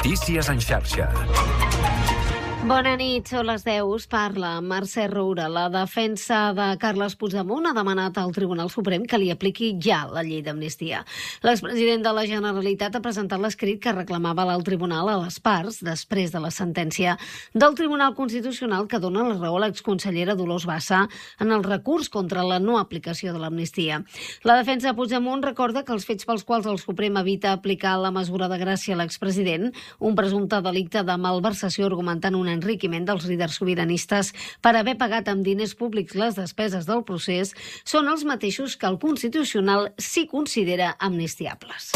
Notícies en xarxa. Bona nit, són les 10. Us parla Mercè Roura. La defensa de Carles Puigdemont ha demanat al Tribunal Suprem que li apliqui ja la llei d'amnistia. L'expresident de la Generalitat ha presentat l'escrit que reclamava al Tribunal a les parts després de la sentència del Tribunal Constitucional que dona la raó a l'exconsellera Dolors Bassa en el recurs contra la no aplicació de l'amnistia. La defensa de Puigdemont recorda que els fets pels quals el Suprem evita aplicar la mesura de gràcia a l'expresident, un presumpte delicte de malversació argumentant un enriquiment dels líders sobiranistes per haver pagat amb diners públics les despeses del procés, són els mateixos que el Constitucional sí considera amnistiables.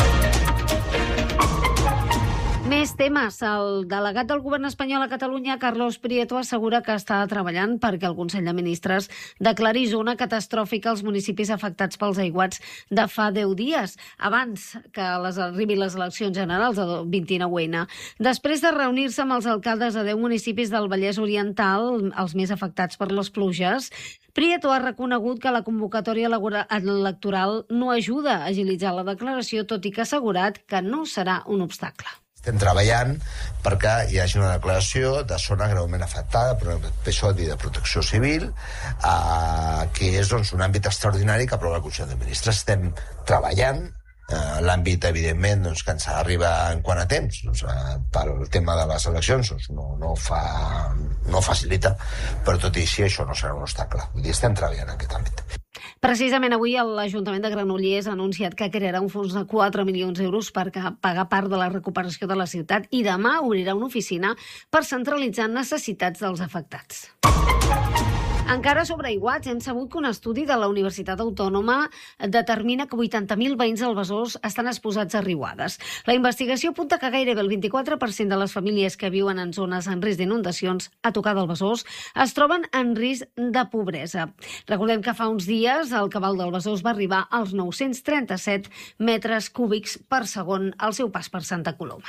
Més temes. El delegat del govern espanyol a Catalunya, Carlos Prieto, assegura que està treballant perquè el Consell de Ministres declari zona catastròfica als municipis afectats pels aiguats de fa 10 dies, abans que arribin les eleccions generals del 29N. Després de reunir-se amb els alcaldes de 10 municipis del Vallès Oriental, els més afectats per les pluges, Prieto ha reconegut que la convocatòria electoral no ajuda a agilitzar la declaració, tot i que ha assegurat que no serà un obstacle. Estem treballant perquè hi hagi una declaració de zona greument afectada per un episodi de protecció civil, que és un àmbit extraordinari que aprova el Consell de Ministres. Estem treballant. L'àmbit, evidentment, que ens ha d'arribar en quant a temps, pel tema de les eleccions, no facilita, però tot i així això no serà un obstacle. Vull dir, estem treballant en aquest àmbit. Precisament avui l'Ajuntament de Granollers ha anunciat que crearà un fons de 4 milions d'euros per pagar part de la recuperació de la ciutat i demà obrirà una oficina per centralitzar necessitats dels afectats. Encara sobre aiguats, hem sabut que un estudi de la Universitat Autònoma determina que 80.000 veïns del Besòs estan exposats a riuades. La investigació apunta que gairebé el 24% de les famílies que viuen en zones en risc d'inundacions a tocar del Besòs es troben en risc de pobresa. Recordem que fa uns dies el cabal del Besòs va arribar als 937 metres cúbics per segon al seu pas per Santa Coloma.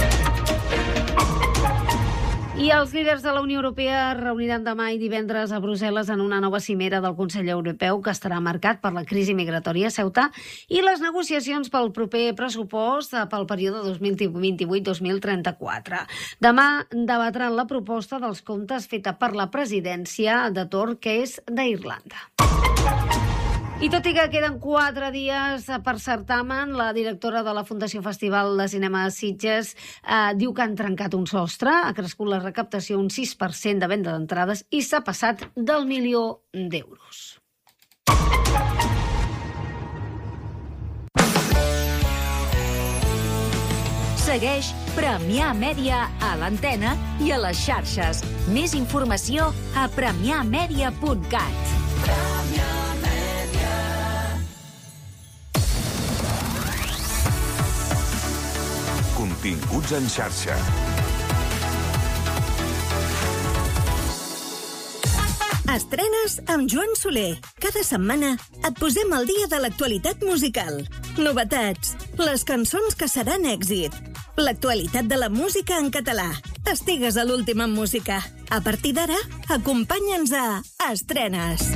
I els líders de la Unió Europea es reuniran demà i divendres a Brussel·les en una nova cimera del Consell Europeu que estarà marcat per la crisi migratòria a Ceuta i les negociacions pel proper pressupost pel període 2028-2034. Demà debatran la proposta dels comptes feta per la presidència de torn, que és d'Irlanda. I tot i que queden 4 dies per certamen, la directora de la Fundació Festival de Cinema de Sitges diu que han trencat un sostre, ha crescut la recaptació un 6% de venda d'entrades i s'ha passat del 1.000.000 d'euros. Segueix Premià Mèdia a l'antena i a les xarxes. Més informació a premiamedia.cat. Continguts en xarxa. Estrenes amb Joan Soler. Cada setmana et posem al dia de l'actualitat musical. Novetats, les cançons que seran èxit, l'actualitat de la música en català. Estigues a l'últim en música. A partir d'ara, acompanya'ns a Estrenes.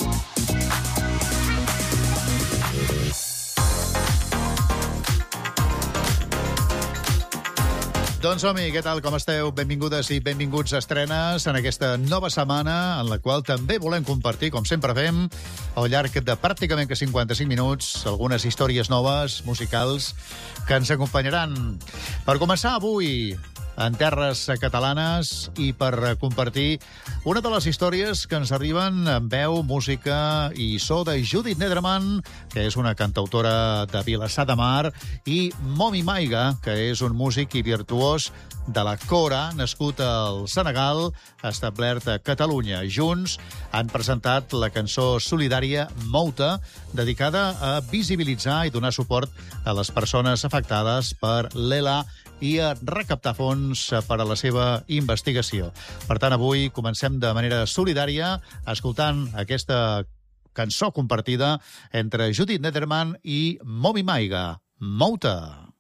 Doncs som-hi, què tal, com esteu? Benvingudes i benvinguts a Estrenes en aquesta nova setmana en la qual també volem compartir, com sempre fem, al llarg de pràcticament 55 minuts, algunes històries noves, musicals, que ens acompanyaran. Per començar avui, en terres catalanes, i per compartir una de les històries que ens arriben en veu, música i so de Judith Neddermann, que és una cantautora de Vilassar de Mar, i Momi Maiga, que és un músic i virtuós de la Kora, nascut al Senegal, establert a Catalunya. Junts han presentat la cançó solidària Mouta, dedicada a visibilitzar i donar suport a les persones afectades per l'ELA i a recaptar fons per a la seva investigació. Per tant, avui comencem de manera solidària escoltant aquesta cançó compartida entre Judith Neddermann i Momi Maiga, Mouta.